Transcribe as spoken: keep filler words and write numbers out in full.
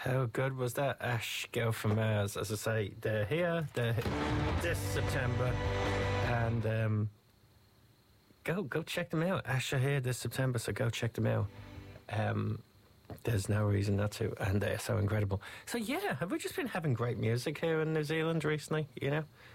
How good was that? Ash Girl from Mars. As I say, they're here. They're he- this September, and um, go go check them out. Ash are here this September, so go check them out. Um, there's no reason not to, and they're so incredible. So yeah, have we just been having great music here in New Zealand recently? You know,